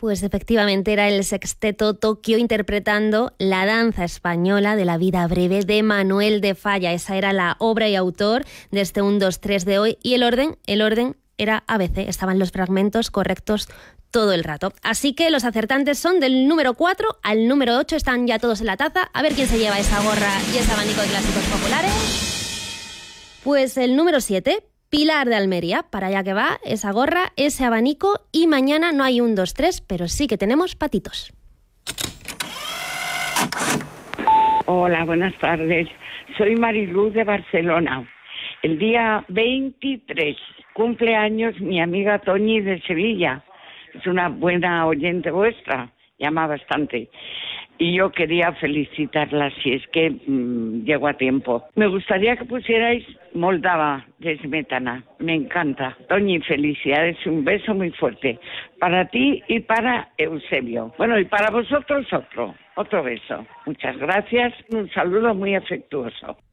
Pues efectivamente era el Sexteto Tokio interpretando la danza española de la vida breve de Manuel de Falla. Esa era la obra y autor de este 1, 2, 3 de hoy. Y el orden era ABC. Estaban los fragmentos correctos todo el rato. Así que los acertantes son del número 4 al número 8. Están ya todos en la taza. A ver quién se lleva esa gorra y ese abanico de clásicos populares. Pues el número 7... Pilar de Almería, para allá que va, esa gorra, ese abanico, y mañana no hay 1, 2, 3, pero sí que tenemos patitos. Hola, buenas tardes. Soy Mariluz de Barcelona. El día 23 cumpleaños mi amiga Toñi de Sevilla. Es una buena oyente vuestra, llama bastante. Y yo quería felicitarla si es que llego a tiempo. Me gustaría que pusierais Moldava de Smetana. Me encanta. Toñi, felicidades. Un beso muy fuerte. Para ti y para Eusebio. Bueno, y para vosotros otro beso. Muchas gracias. Un saludo muy afectuoso.